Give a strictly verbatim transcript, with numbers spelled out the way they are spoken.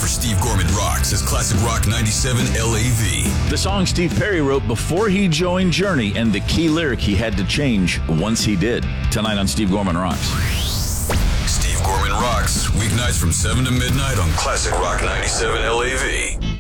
for Steve Gorman Rocks as Classic Rock ninety-seven L A V. The song Steve Perry wrote before he joined Journey, and the key lyric he had to change once he did. Tonight on Steve Gorman Rocks. Steve Gorman Rocks, weeknights from seven to midnight on Classic Rock ninety-seven L A V.